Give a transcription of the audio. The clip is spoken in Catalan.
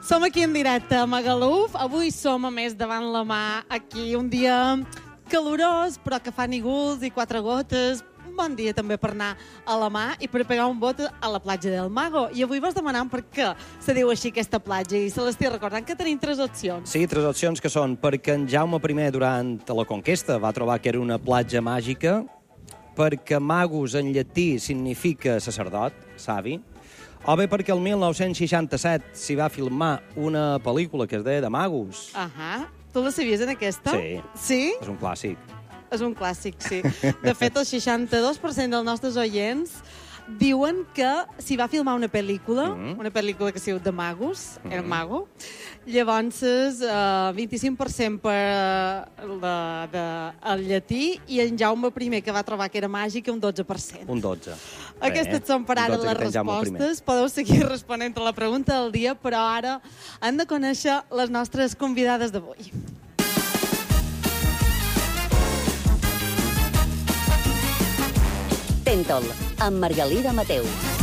Som aquí en directe a Magaluf. Avui som a més davant la mà, aquí un dia calorós, però que fa nígols i 4 gotes. Un bon dia també per anar a la mà i per pegar un bot a la platja del Mago. I avui vos demanant per què se diu així aquesta platja i se l'estic recordant que tenim 3 opcions. Sí, 3 opcions que són perquè en Jaume I durant la conquesta va trobar que era una platja màgica, perquè magus en llatí significa sacerdot, savi, o bé perquè el 1967 s'hi va filmar una pel·lícula que es deia de Magus. Ahà. Tu la sabies en aquesta? Sí. Sí? És un clàssic. És un clàssic, sí. De fet, el 62% dels nostres oients diuen que s'hi va filmar una pel·lícula, una pel·lícula que s'hi diu de Magus, El Mago. Llavors, 25% per el llatí i en Jaume I, que va trobar que era màgica, un 12%. Un 12. Aquestes són per ara les respostes. Podeu seguir responent a la pregunta del dia, però ara hem de conèixer les nostres convidades d'avui. Tentol, amb Margalida Mateu.